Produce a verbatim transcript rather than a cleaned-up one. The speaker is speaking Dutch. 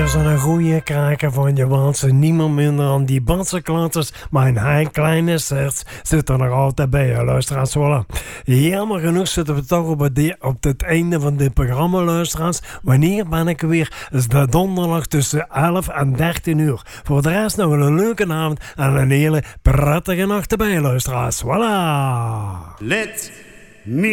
is een goede kraker van je walse. Niemand minder dan die bassenklatters. Mijn heel kleine sets zit er nog altijd bij je, luisteraars. Voilà. Jammer genoeg zitten we toch op het, op het einde van dit programma, luisteraars. Wanneer ben ik weer? Is de donderdag tussen elf en dertien uur. Voor de rest nog een leuke avond en een hele prettige nacht erbij, luisteraars. Voilà. Let me